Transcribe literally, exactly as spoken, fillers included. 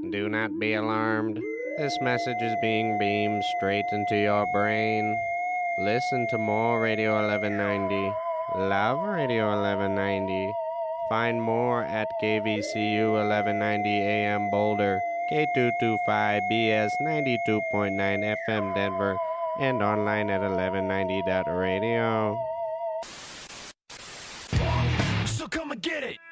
Do not be alarmed. This message is being beamed straight into your brain. Listen to more Radio eleven ninety. Love Radio eleven ninety. Find more at K V C U eleven ninety A M Boulder, K two twenty-five B S ninety-two point nine F M Denver, and online at eleven ninety dot radio. So come and get it!